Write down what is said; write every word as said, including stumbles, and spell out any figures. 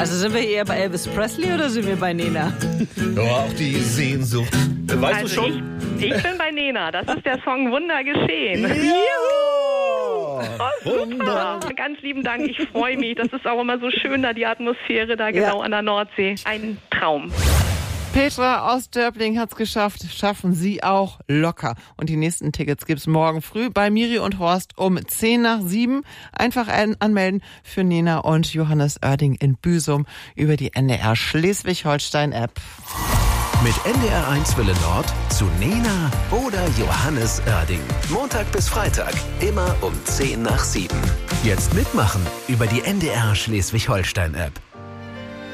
Also sind wir eher bei Elvis Presley oder sind wir bei Nena? Ja, auch die Sehnsucht. Weißt Also du schon? Ich, ich bin bei Nena. Das ist der Song Wunder geschehen. Ja! Oh, super. Ganz lieben Dank. Ich freue mich. Das ist auch immer so schön da, die Atmosphäre da genau Ja. an der Nordsee. Ein Traum. Petra aus Dörbling hat's geschafft, schaffen Sie auch locker. Und die nächsten Tickets gibt's morgen früh bei Miri und Horst um zehn nach sieben. Einfach an- anmelden für Nena und Johannes Oerding in Büsum über die N D R Schleswig-Holstein-App. Mit N D R eins Welle Nord zu Nena oder Johannes Oerding. Montag bis Freitag, immer um zehn nach sieben. Jetzt mitmachen über die N D R Schleswig-Holstein-App.